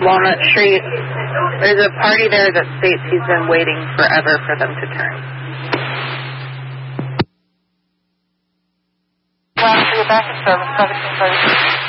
Walnut Street. There's a party there that states he's been waiting forever for them to turn. Well, you're back in service, 1736.